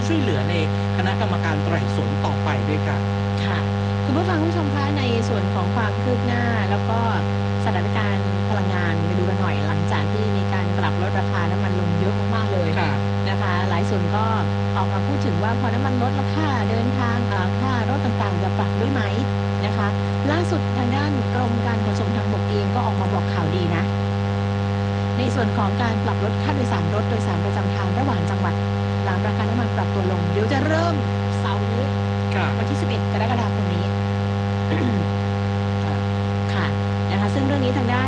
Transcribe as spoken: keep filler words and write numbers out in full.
ช่วยเหลือในคณะกรรมการไตร่สนต่อไปด้วยค่ะค่ะคุณผู้ฟังผู้ชมคะในส่วนของความคืบหน้าแล้วก็สถานการณ์พลังงานไปดูกันหน่อยหลังจากที่มีการปรับลดราคาน้ำมันลงเยอะมากๆเลยนะคะหลายส่วนก็ออกมาพูดถึงว่าพอน้ำมันลดแล้วค่าเดินทางค่ารถต่างๆจะปรับด้วยไหมนะคะล่าสุดทางด้านกรมการขนส่งทางบกเองก็ออกมาบอกข่าวดีนะในส่วนของการปรับลดค่าโดยสารรถโดยสารประจำทางระหว่างจังหวัดหลังราคาน้ำมันปรับตัวลงเดี๋ยวจะเริ่มเสาร์นี้วันที่สิบเอ็ดกรกฎาคมนี้ค่ะนะคะซึ่งเรื่องนี้ทางด้าน